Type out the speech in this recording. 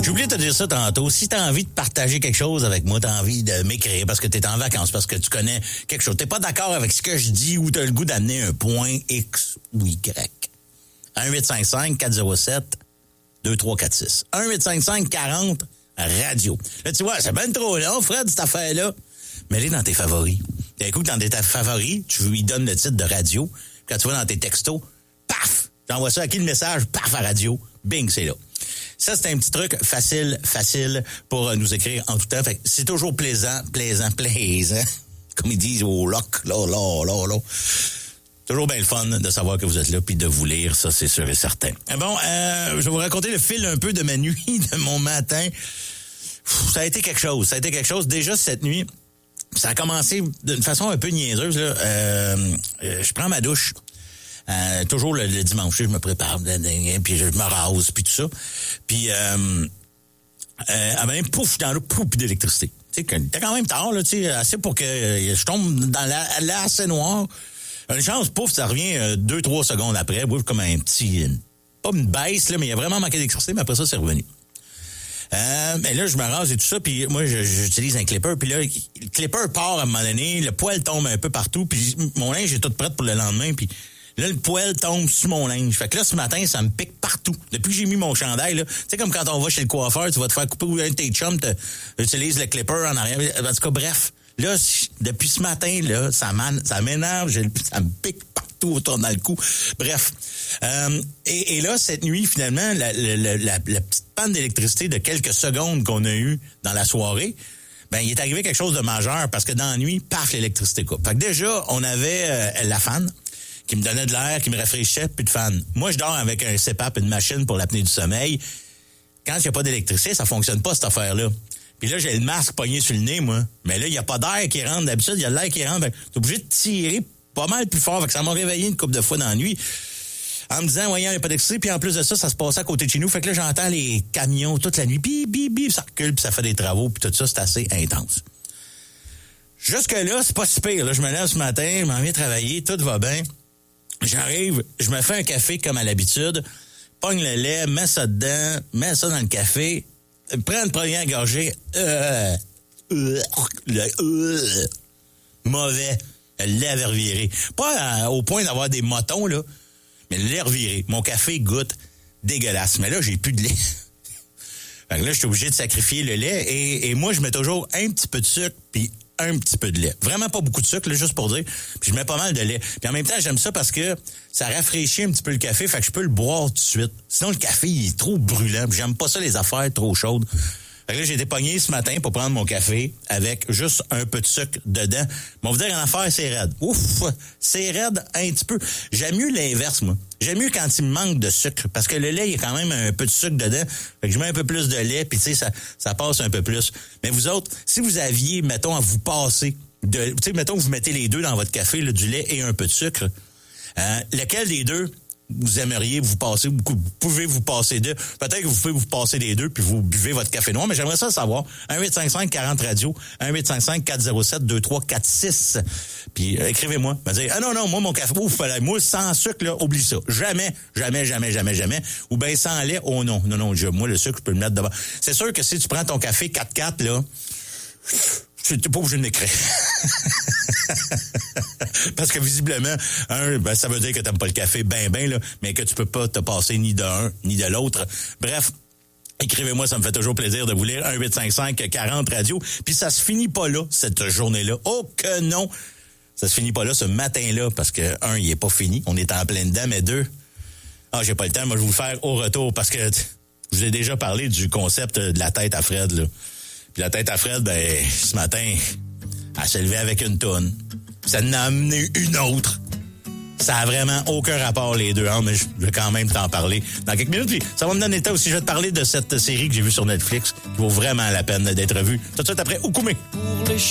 J'ai oublié de te dire ça tantôt. Si t'as envie de partager quelque chose avec moi, t'as envie de m'écrire parce que t'es en vacances, parce que tu connais quelque chose, t'es pas d'accord avec ce que je dis ou t'as le goût d'amener un point X ou Y. 1-855-407-2346. 1-855-40-radio. Là, tu vois, c'est bien trop long, Fred, cette affaire-là. Mets-les dans tes favoris. D'un coup, dans tes favoris, tu lui donnes le titre de radio. Quand tu vas dans tes textos, paf! T'envoies ça à qui le message? Paf, à radio. Bing, c'est là. Ça, c'est un petit truc facile pour nous écrire en tout temps. Fait que c'est toujours plaisant. Comme ils disent au loc, là. Toujours bien le fun de savoir que vous êtes là puis de vous lire, ça, c'est sûr et certain. Bon, je vais vous raconter le fil un peu de ma nuit, de mon matin. Ça a été quelque chose. Déjà, cette nuit, ça a commencé d'une façon un peu niaiseuse, là. Je prends ma douche. Toujours le dimanche, je me prépare, puis je me rase, puis tout ça. Puis, pouf, dans l'eau, pouf, puis d'électricité. Tu sais, t'es quand même tard, là, tu sais, assez pour que je tombe dans l'air assez noir. Une chance, pouf, ça revient 2-3 secondes après, bouf, comme un petit, pas une baisse, là, mais il y a vraiment manqué d'électricité, mais après ça, c'est revenu. Mais là, je me rase et tout ça, puis moi, j'utilise un clipper, puis là, le clipper part à un moment donné, le poil tombe un peu partout, puis mon linge est tout prêt pour le lendemain, puis là, le poil tombe sur mon linge. Fait que là, ce matin, ça me pique partout. Depuis que j'ai mis mon chandail, là, tu sais, comme quand on va chez le coiffeur, tu vas te faire couper un de tes chums, utilise le clipper en arrière. En tout cas, bref. Là, depuis ce matin, là, ça m'énerve, ça me pique partout autour dans le cou. Bref. Et là, cette nuit, finalement, la petite panne d'électricité de quelques secondes qu'on a eue dans la soirée, ben, il est arrivé quelque chose de majeur parce que dans la nuit, paf, l'électricité coupe. Fait que déjà, on avait la fan qui me donnait de l'air, qui me rafraîchissait, puis de fan. Moi, je dors avec un CPAP, une machine pour l'apnée du sommeil. Quand il n'y a pas d'électricité, ça fonctionne pas, cette affaire-là. Puis là, j'ai le masque pogné sur le nez, moi. Mais là, il n'y a pas d'air qui rentre. D'habitude, il y a de l'air qui rentre. Ben, t'es obligé de tirer pas mal plus fort. Fait que ça m'a réveillé une couple de fois dans la nuit. En me disant, voyons, il n'y a pas d'électricité. Puis en plus de ça, ça se passait à côté de chez nous. Fait que là, j'entends les camions toute la nuit. Bip, bip, bip, ça recule, puis ça fait des travaux. Puis tout ça, c'est assez intense. Jusque-là, c'est pas si pire. Là, je me lève ce matin, je m'en viens travailler, tout va bien. J'arrive, je me fais un café comme à l'habitude, pogne le lait, mets ça dedans, mets ça dans le café, prends une première gorgée, mauvais, le lait avait reviré. Pas au point d'avoir des motons, là, mais le lait reviré. Mon café goûte dégueulasse. Mais là, j'ai plus de lait. Fait que là, je suis obligé de sacrifier le lait et moi, je mets toujours un petit peu de sucre puis un petit peu de lait. Vraiment pas beaucoup de sucre, là, juste pour dire. Puis je mets pas mal de lait. Puis en même temps, j'aime ça parce que ça rafraîchit un petit peu le café, fait que je peux le boire tout de suite. Sinon, le café, il est trop brûlant. Puis j'aime pas ça, les affaires trop chaudes. Fait que là, j'ai été pogné ce matin pour prendre mon café avec juste un peu de sucre dedans. Mais on va dire en affaire, c'est raide. Ouf! C'est raide un petit peu. J'aime mieux l'inverse, moi. J'aime mieux quand il me manque de sucre. Parce que le lait, il y a quand même un peu de sucre dedans. Fait que je mets un peu plus de lait, puis tu sais, ça passe un peu plus. Mais vous autres, si vous aviez, mettons, à vous passer tu sais, mettons que vous mettez les deux dans votre café, là, du lait et un peu de sucre, lequel des deux vous aimeriez vous passer, vous pouvez vous passer deux. Peut-être que vous pouvez vous passer les deux puis vous buvez votre café noir, mais j'aimerais ça savoir. 1-855-40-radio, 1-855-407-2346. Puis écrivez-moi. Me dire, non, moi, mon café, moi, sans sucre, là, oublie ça. Jamais. Ou bien sans lait, oh non. Non, moi, le sucre, je peux le mettre devant. C'est sûr que si tu prends ton café 4-4, là, tu n'es pas obligé de m'écrire. Parce que visiblement, ça veut dire que t'aimes pas le café ben, là, mais que tu peux pas te passer ni d'un ni de l'autre. Bref, écrivez-moi, ça me fait toujours plaisir de vous lire. 1-855-40-radio. Puis ça se finit pas là, cette journée-là. Oh que non! Ça se finit pas là, ce matin-là, parce que, il est pas fini. On est en plein dedans, mais deux, j'ai pas le temps. Moi, je vais vous le faire au retour, parce que je vous ai déjà parlé du concept de la tête à Fred, là. Puis la tête à Fred, ce matin, elle s'est levée avec une toune. Ça en a amené une autre. Ça a vraiment aucun rapport, les deux, mais je vais quand même t'en parler dans quelques minutes. Puis ça va me donner le temps aussi. Je vais te parler de cette série que j'ai vue sur Netflix, qui vaut vraiment la peine d'être vue. Tout de suite après, Oukoumé.